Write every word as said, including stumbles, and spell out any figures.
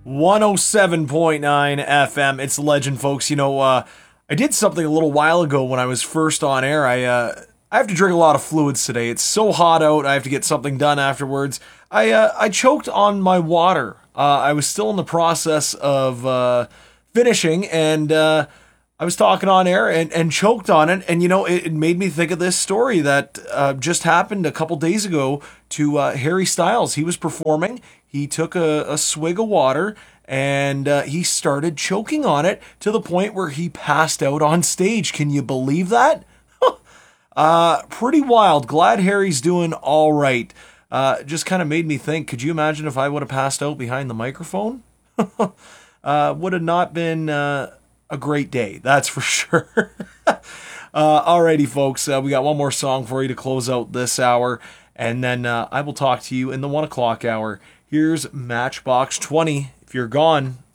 one oh seven point nine F M. It's Legend, folks. You know, uh, I did something a little while ago when I was first on air. I uh, I have to drink a lot of fluids today. It's so hot out. I have to get something done afterwards. I uh, I choked on my water. Uh, I was still in the process of uh, finishing, and uh, I was talking on air and, and choked on it. And, you know, it, it made me think of this story that uh, just happened a couple days ago to uh, Harry Styles. He was performing. He took a, a swig of water and uh, he started choking on it to the point where he passed out on stage. Can you believe that? uh, pretty wild. Glad Harry's doing all right. Uh, just kind of made me think, could you imagine if I would have passed out behind the microphone? uh, would have not been uh, a great day, that's for sure. uh, alrighty, folks, uh, we got one more song for you to close out this hour, and then uh, I will talk to you in the one o'clock hour. Here's Matchbox twenty. If you're gone,